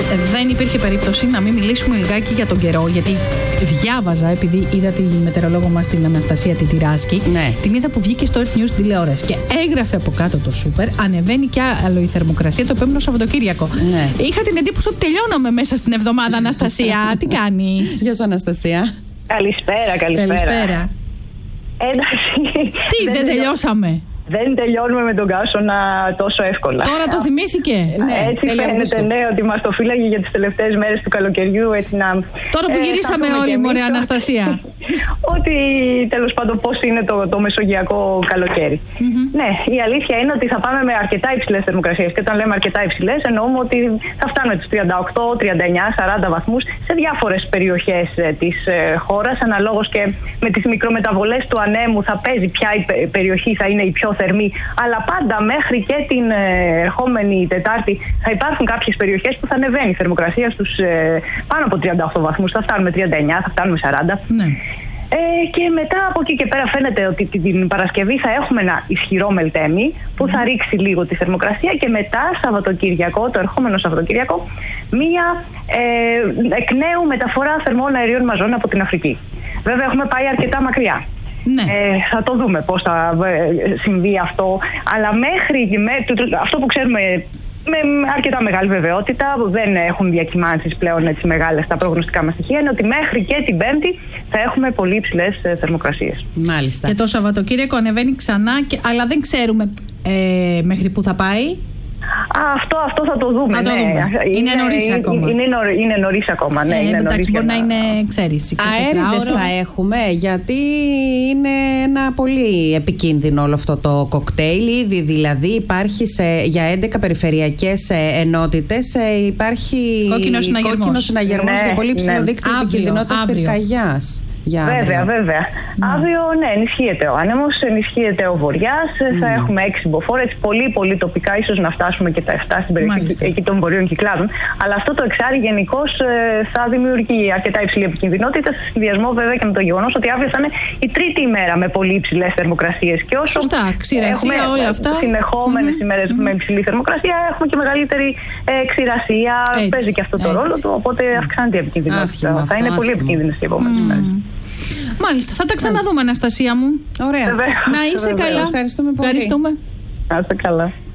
δεν υπήρχε περίπτωση να μην μιλήσουμε λιγάκι για τον καιρό, γιατί διάβαζα, επειδή είδα τη μετεωρολόγο μας την Αναστασία τη Τυράσκη, Ναι. την είδα που βγήκε στο Earth News τηλεόραση και έγραφε από κάτω το σούπερ, ανεβαίνει κι άλλο η θερμοκρασία το επόμενο Σαββατοκύριακο. Ναι. Είχα την εντύπωση ότι τελειώναμε μέσα στην εβδομάδα, Αναστασία. Τι κάνεις? Γεια σου, Αναστασία. Καλησπέρα. Εντάξει. Τι, δεν τελειώσαμε? Δεν τελειώνουμε με τον Κάσονα τόσο εύκολα. Τώρα το θυμήθηκε. Έτσι φαίνεται, ναι, ότι μας το φύλαγε για τις τελευταίες μέρες του καλοκαιριού. Έτσι τώρα που γυρίσαμε όλοι, μωρέ Αναστασία. Ότι τέλος πάντων πώς είναι το μεσογειακό καλοκαίρι. Ναι, η αλήθεια είναι ότι θα πάμε με αρκετά υψηλές θερμοκρασίες. Και όταν λέμε αρκετά υψηλές, εννοούμε ότι θα φτάνουμε τους 38, 39, 40 βαθμούς σε διάφορες περιοχές της χώρας. Αναλόγως και με τις μικρομεταβολές του ανέμου θα παίζει ποια η περιοχή θα είναι η πιο θερμή. Αλλά πάντα μέχρι και την ερχόμενη Τετάρτη θα υπάρχουν κάποιες περιοχές που θα ανεβαίνει η θερμοκρασία στους πάνω από 38 βαθμούς. Θα φτάνουμε 39, θα φτάνουμε 40. Ναι. Και μετά από εκεί και πέρα φαίνεται ότι την Παρασκευή θα έχουμε ένα ισχυρό μελτέμι που θα ρίξει λίγο τη θερμοκρασία και μετά Σαββατοκυριακό, το ερχόμενο Σαββατοκυριακό, μία εκ νέου μεταφορά θερμών αερίων μαζών από την Αφρική. Βέβαια έχουμε πάει αρκετά μακριά. Ναι. Θα το δούμε πώς θα συμβεί αυτό, αλλά αυτό που ξέρουμε με αρκετά μεγάλη βεβαιότητα, που δεν έχουν διακυμάνσεις πλέον έτσι μεγάλες τα προγνωστικά μας στοιχεία, είναι ότι μέχρι και την Πέμπτη θα έχουμε πολύ υψηλές θερμοκρασίες. Μάλιστα. Και το Σαββατοκύριακο ανεβαίνει ξανά, αλλά δεν ξέρουμε μέχρι πού θα πάει. Αυτό θα το δούμε. Θα το δούμε. Είναι νωρίς ακόμα. Είναι νωρίς ακόμα, ναι. Εντάξει, μπορεί να είναι, ξέρεις, αέριδες θα έχουμε, γιατί είναι ένα πολύ επικίνδυνο όλο αυτό το κοκτέιλ. Ήδη δηλαδή υπάρχει για 11 περιφερειακές ενότητες υπάρχει κόκκινος συναγερμός για πολύ ψηλό δίκτυο επικινδυνότητας πυρκαγιάς. Βέβαια. Αύριο, ναι, ενισχύεται ο άνεμος, ενισχύεται ο βοριάς, θα έχουμε 6 μποφόρ, πολύ τοπικά, ίσως να φτάσουμε και τα 7 στην περιοχή εκεί των βορείων κυκλάδων. Αλλά αυτό το εξάρι γενικώς θα δημιουργεί αρκετά υψηλή επικινδυνότητα, σε συνδυασμό βέβαια και με το γεγονός ότι αύριο θα είναι η τρίτη ημέρα με πολύ υψηλές θερμοκρασίες. Και όσο ξηρασία, όλα αυτά. Συνεχόμενες ημέρες με υψηλή θερμοκρασία, έχουμε και μεγαλύτερη ξηρασία. Παίζει και αυτό το ρόλο του, οπότε αυξάνεται η επικινδυνότητα. Θα είναι πολύ επικίνδυνες οι επόμενες ημέρες. Μάλιστα, θα τα ξαναδούμε, Αναστασία μου. Ωραία. Να είσαι καλά. Ευχαριστούμε πολύ. Να είστε καλά.